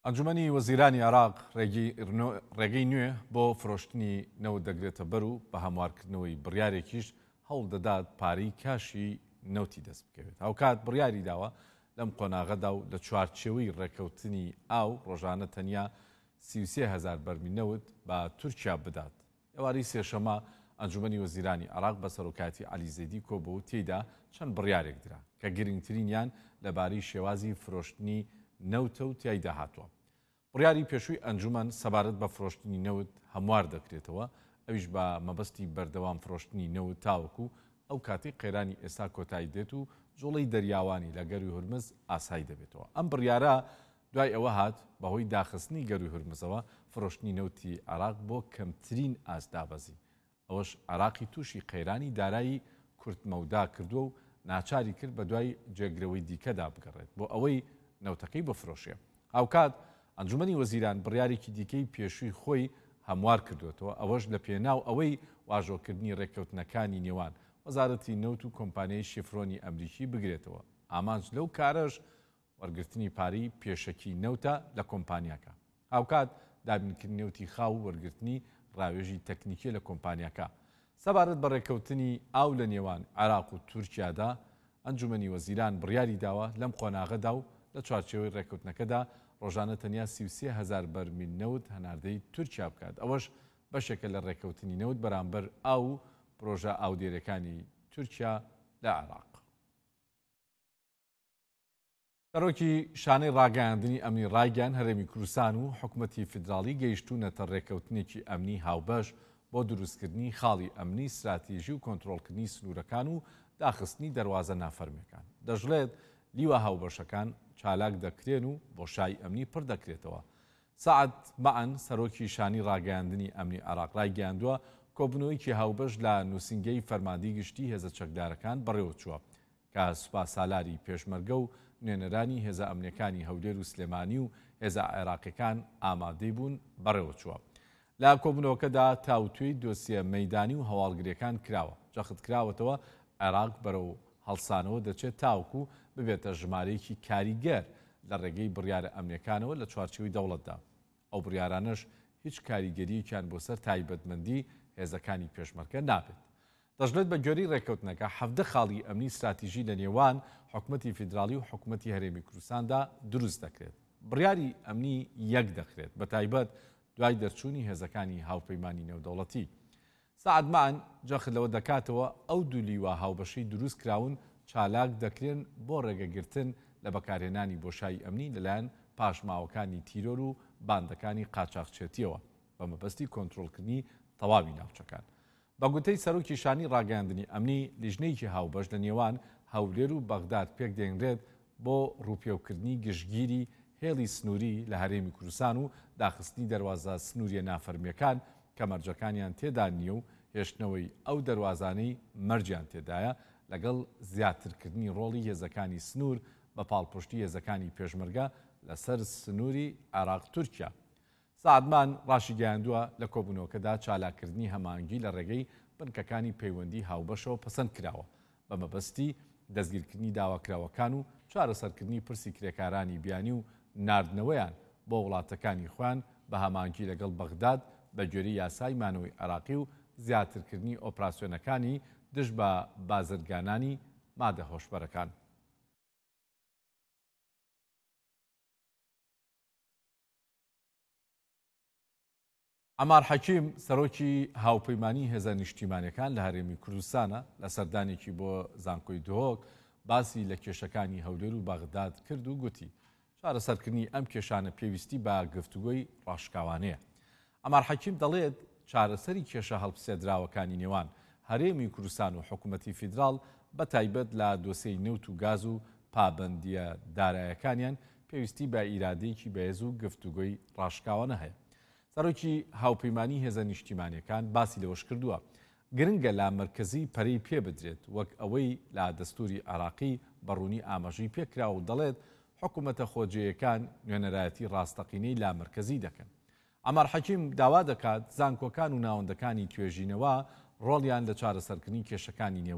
ئەنجومەنی وەزیرانی عێراق ڕێگەی نوێ بۆ فرۆشتنی نەوت دەگرێتە بەر و بە هەموارکردنەوەی بڕیارێکیش هەوڵ دەدات پارەی کاشی نەوتی دەست بکەوێت. هاوکات بڕیاری داوە لەم قۆناغەدا و لە چوارچێوەی ڕێکەوتنی ئاو ڕۆژانە تەنیا 33,000 بەرمی نەوت بە تورکیا بدات. ئێواری سێشەمە ئەنجومەنی وەزیرانی عێراق بە سەرۆکاتی عەلی زەیدی کۆبوو و تێیدا چەند بڕیارێک درا کە گرنگترینیان لەبارەی شێوازی فرۆشتنی نەوتە و تیایدا هاتووە. بڕیاری پێشووی ئەنجومەن سەبارەت بە فرۆشتنی نەوت هەموار دەکرێتەوە، ئەویش بە مەبەستی بەردەوام فرۆشتنی نەوت تاوەکو ئەو کاتی قەیرانی ئێستا کۆتایی دێت و جوڵەی دەریاوانی لە گەروی هورمز ئاسایی دەبێتەوە. ئەم بڕیارە دوای ئەوە هات بەهۆی داخستنی گەروی هورمزەوە فرۆشتنی نەوتی عێراق بۆ کەمترین ئاسدابەزی. ئەوەش عێراقی تووشی قەیرانی دارایی کورتمەودا کردووە و ناچاری کرد بە دوای جێگرەوەی دیکەدا بگەڕێت بۆ ئەوەی نەوتەکەی بفرۆشێ. هاوکات ئەنجومەنی وەزیران بڕیارێکی دیکەی پێشووی خۆی هەموار کردوێتەوە، ئەوەش لە پێناو ئەوەی واژۆکردنی ڕێککەوتنەکانی نێوان وەزارەتی نەوت و کۆمپانیای شیفرۆنی ئەمریکی بگرێتەوە. ئامانج لەو کارەش وەرگرتنی پارەی پێشەکی نەوتە لە کۆمپانیاکە. هاوکات دابینکردنی نەوتی خاو و وەرگرتنی ڕاوێژی تەکنیکی لە کۆمپانیاکە. سەبارەت بە ڕێککەوتنی ئاو لە نێوان عێراق و تورکیادا ئەنجومەنی وەزیران بڕیاری داوە لەم قۆناغەدا و لە چوارچێوەی ڕێککەوتنەکەدا ڕۆژانە تەنیا 33,000 بەرمیل نەوت هەناردەی تورکیا بکات. ئەوەش بەشێکە لە ڕێککەوتنی نەوت بەرامبەر ئاو پرۆژە ئاودێرەکانی تورکیا لە عێراق. سەرۆکی شانەی ڕاگەیاندنی ئەمنی ڕایگەیان هەرێمی کوردستان و حکوومەتی فیدراڵی گەیشتوونەتە ڕێککەوتنێکی ئەمنی هاوبەش بۆ دروستکردنی خاڵی ئەمنی استراتیژی و کۆنتڕۆڵکردنی سنوورەکان و داخستنی دەواازە نافەرمیەکان. دەژڵێت لیوە هاوبەشەکان چالاک دەکرێن و بۆشای ئەمنی پڕ دەکرێتەوە. سەعەد مەعەن سەرۆکی شانی ڕاگەیاندنی ئەمنی عێراق ڕایگەیاندووە کۆبنەوەیکی هاوبەش لە نووسینگەی فەرماندەی گشتی هێزە چەکدارەکان بەڕێوە چووە کە سوپاسالاری پێشمەرگە و نوێنەرانی هێزە ئەمنیەکانی هەولێر و سلێمانی و هێزە عێراقیەکان ئامادەی بوون بەڕێوە چووە. لە کۆبنەوەکەدا تاوتوێی دۆسیە مەیدانی و هەواڵگرەکان کراوە. جەخت کراوەتەوە عێراق بەرەو هەڵسانەوە دەچێت تاوکو ببێتە ژمارەیەکی کاریگەر لە ڕێگەی بڕیارە ئەمنیەکانەوە لە چوارچێوەی دەوڵەتدا. ئەو بڕیارانەش هیچ کاریگەریەکیان بۆ سەر تایبەتمەندی هێزەکانی پێشمەرگە نابێت. دەژڵێت بە گوێرەی ڕێککەوتنەکە 17 خاڵی ئەمنی استراتیژی لە نێوان حکوومەتی فیدراڵی و حکوومەتی هەرێمی کوردستاندا دروست دەکرێت. بڕیاری ئەمنی یەک دەکرێت بە تایبەت دوای دەرچوونی هێزەکانی هاوپەیمانی نێودەوڵەتی. سەعەد مەعەن جەخت لەوە دەکاتەوە ئەو دوو لیوە هاوبەشەی دروست کراون چالاک دەکرێن بۆ ڕێگەگرتن لە بەکارهێنانی بۆشایی ئەمنی لەلایەن پاشماوەکانی تیرۆر و باندەکانی قاچاقچێتیەوە بە مەبەستی کۆنتڕۆڵکردنی تەواوی ناوچەکان. بە گوتەی سەرۆکی شانی ڕاگەیاندنی ئەمنی لیژنەیەکی هاوبەش لە نێوان هەولێر و بەغداد پێک دێنرێت بۆ ڕووپێوکردنی گشتگیری هێڵی سنووری لە هەرێمی کوردستان و داخستنی دەواازە سنووریە نافەرمیەکان کە مەرجەکانیان تێدا نییە و هێشتنەوەی ئەو دەواازانەی مەرجیان تێدایە لەگەڵ زیاترکردنی ڕۆڵی هێزەکانی سنوور بە پاڵپشتی هێزەکانی پێشمەرگە لەسەر سنووری عێراق تورکیا. سەعدمان ڕاشی گەیاندووە لە کۆبوونەوەکەدا چالاکردنی هەمانگی لە ڕێگەی بنکەکانی پەیوەندی هاوبەشەوە پەسەند کراوە بە مەبەستی دەستگیرکردنی داواکراوەکان و چارەسەرکردنی پرسی کرێکارانی بیانی و ناردنەوەیان بۆ وڵاتەکانی خوان بە هەمانگی لەگەڵ بەغداد بە گوێرەی یاسای مانەوەی عێراقی و زیاترکردنی ئۆپراسیۆنەکانی دژ بە بازرگانانی مادە هۆشبەرەکان. ئەمار حەکیم سەرۆکی هاوپەیمانی هێزە نیشتیمانیەکان لە هەرێمی کوردستانە لە سەردانێکی بۆ زانکۆی دۆک باسی لە کێشەکانی هەولێر و بەغداد کرد و گوتی چارەسەرکردنی ئەم کێشانە پێویستی بە گفتوگۆی ڕاشکاوانەیە. ئەمار حەکیم دەڵێت چارەسەری کێشە هەڵبسێدراوەکانی نێوان هەرێمی کوردستان و حکوومەتی فیدراڵ بە تایبەت لە دۆسەی نەوت و گاز و پابەندیە دارایەکانیان پێویستی بە ئیرادەیەکی بەهێز و گفتوگۆی ڕاشکاوانە هەیە. سەرۆکی هاوپەیمانی هێزە نیشتیمانیەکان باسی لەوەش کردووە گرنگە لا مرکزی پەرەی پێ بدرێت وەک ئەوەی لا دەستوری عێراقی بەڕوونی ئاماژەی پێکراوە و دەڵێت حکوومەتە خۆجێیەکان نوێنەرایەتی ڕاستەقینەی لا مرکزی دەکەن. ئەمار حەکیم داوا دەکات زانکۆکان و ناوەندەکانی توێژینەوە ڕۆڵیان لە چارەسەرکردنی کێشەکانی نێو